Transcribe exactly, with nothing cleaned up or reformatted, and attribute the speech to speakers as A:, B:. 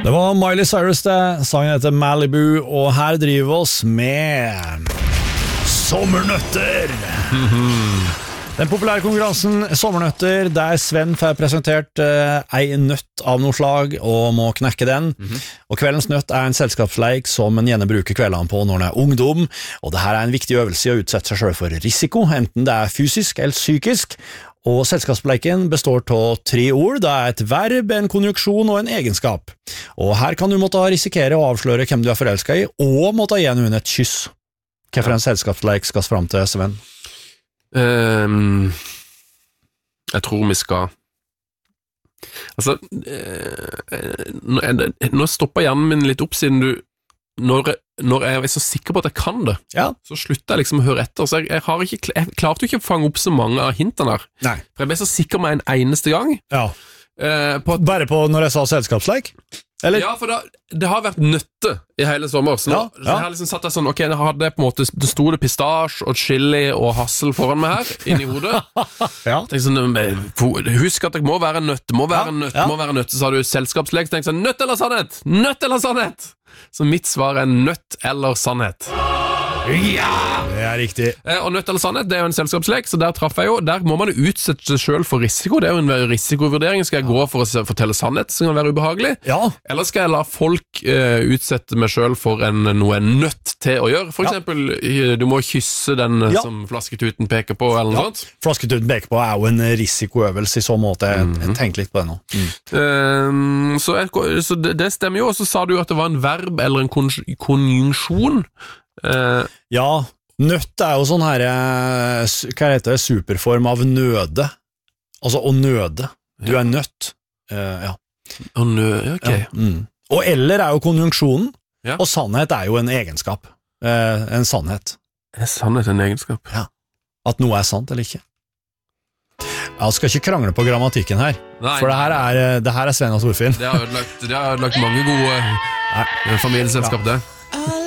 A: Det var Miley Cyrus det, sangen heter Malibu, og her driver oss med sommernøtter. Den populære konkurransen Sommernøtter, der Sven får presentert eh, ei nøtt av noe slag og må knekke den. Mm-hmm. Og kveldens nøtt er en selskapsleik som en gjerne bruker kveldene på når en er ungdom, og det her er en viktig øvelse i å utsette seg selv for risiko, enten det er fysisk eller psykisk. Og selskapsleiken består av tre ord, det er et verb, en konjunksjon og en egenskap. Og her kan du måtte risikere å avsløre hvem du er forelsket i, og måtte gi noen et kyss. Hvorfor en selskapsleik skal fram til, Sven?
B: Um, jeg tror vi skal Altså uh, nå, nå stopper hjernen min litt opp siden du når, når jeg er så sikker på at jeg kan det,
A: ja.
B: Så slutter jeg liksom å høre etter. Så jeg, jeg, har ikke, jeg klarte jo ikke å fange opp så mange av hintene der.
A: Nei.
B: For jeg ble så sikker med en eneste gang.
A: Ja.
B: Uh, på at,
A: Bare på når jeg sa selskapsleik? Eller?
B: Ja, for da, det har vært nøtte i hele sommer. Så nå
A: ja, ja.
B: Så jeg har liksom satt det sånn, ok, jeg hadde på en måte, det sto det pistasje og chili og hassel foran meg her, inni hodet.
A: ja.
B: Sånn, husk at det må være nøtt, det må være
A: ja,
B: nøtt,
A: ja.
B: må være nøtt. Så sa du selskapslek, så tenkte jeg sånn, nøtt eller sannhet? Nøtt eller sannhet? Så mitt svar er nøtt eller sannhet.
A: Ja, det er riktig.
B: eh, Og nøtt eller sannhet, det er jo en selskapslek. Så der traff jeg jo, der må man jo utsette seg selv for risiko. Det er jo en risikovurdering. Skal jeg gå for å fortelle sannhet som kan være ubehagelig?
A: Ja.
B: Eller skal jeg la folk eh, utsette meg selv for en, noe nødt til å gjøre? For eksempel, ja. Du må kysse den
A: ja.
B: Som flasketuten peker på, eller noe
A: ja.
B: sånt.
A: Flasketuten peker på er jo en risikoøvelse i så måte. Jeg, mm-hmm. jeg tenker litt på det nå. Mm.
B: Um, så jeg, så det, det stemmer jo. Og så sa du at det var en verb eller en konjunksjon. Uh,
A: ja, nøtt er jo sånn her hva heter det, superform av nøde, altså å nøde, du er nødt uh, ja.
B: Å nøde, ok
A: ja, mm. Og eller er jo konjunksjonen,
B: ja.
A: Og sannhet er jo en egenskap, uh, en sannhet.
B: Er sannhet en egenskap?
A: Ja, at noe er sant eller ikke. Jeg skal ikke krangle på grammatikken her. Nei, for det her er, det her er Sven og Torfinn.
B: Det har ødelagt, det har ødelagt mange gode familieselskap, ja. Det